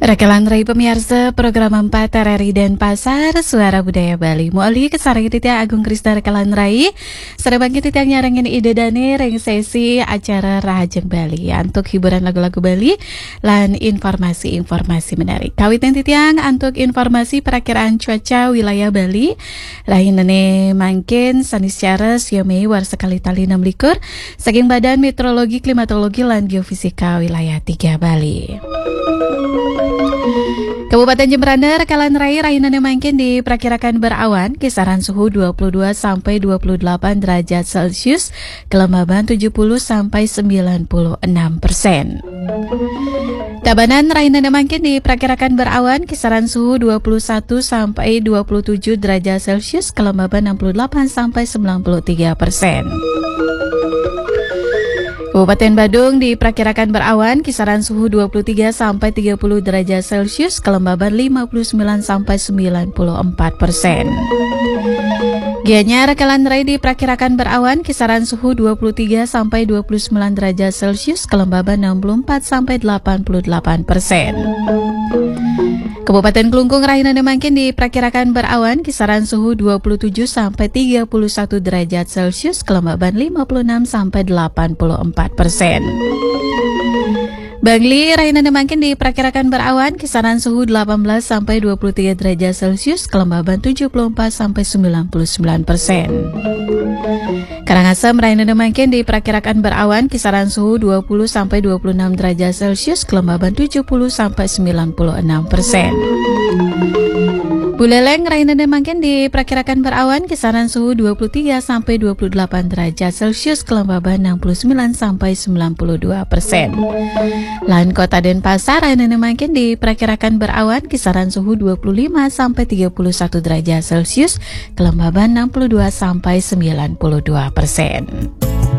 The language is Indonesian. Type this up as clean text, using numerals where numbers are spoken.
Rekalan Rai pemirsa program 4 RRI Denpasar Suara Budaya Bali Muali kesarang titia Agung Krista Rekalan Rai Serabang titia nyarangin ide dane reng sesi acara Rahajeng Bali Untuk hiburan lagu-lagu Bali lan informasi-informasi menarik Kawitan titiang untuk informasi perakiraan cuaca wilayah Bali Rahinane mangkin sanis cara siomei war sekali tali 6 likur Saking Badan Meteorologi Klimatologi lan Geofisika wilayah 3 Bali. Kabupaten Jembrana Rekalan Rai Rahinane mangkin diperkirakan berawan kisaran suhu 22 sampai 28 derajat Celcius, kelembaban 70 sampai 96%. Tabanan Rahinane mangkin diperkirakan berawan kisaran suhu 21 sampai 27 derajat Celcius, kelembaban 68 sampai 93%. Kabupaten Badung diperkirakan berawan kisaran suhu 23 sampai 30 derajat Celcius, kelembaban 59 sampai 94%. Gianyar Rekalan Rai diperkirakan berawan kisaran suhu 23 sampai 29 derajat Celcius, kelembaban 64 sampai 88%. Kabupaten Klungkung Rahinane mangkin diperkirakan berawan kisaran suhu 27 sampai 31 derajat Celcius, kelembaban 56 sampai 84%. Bangli Rahinane mangkin diperkirakan berawan kisaran suhu 18 sampai 23 derajat Celcius, kelembaban 74 sampai 99%. Karangasem Rahinane mangkin diperkirakan berawan kisaran suhu 20 sampai 26 derajat Celcius, kelembaban 70 sampai 96%. Buleleng Rahinane mangkin diperkirakan berawan kisaran suhu 23 sampai 28 derajat Celcius, kelembaban 69 sampai 92%. Lan Kota Denpasar Rahinane mangkin diperkirakan berawan kisaran suhu 25 sampai 31 derajat Celcius, kelembaban 62 sampai 92%.